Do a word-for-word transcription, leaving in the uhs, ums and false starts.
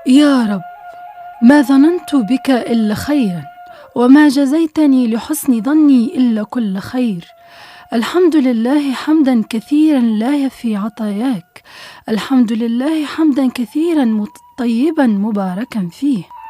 يا رب، ما ظننت بك إلا خيرا، وما جزيتني لحسن ظني إلا كل خير. الحمد لله حمدا كثيرا لا يفي عطاياك، الحمد لله حمدا كثيرا طيبا مباركا فيه.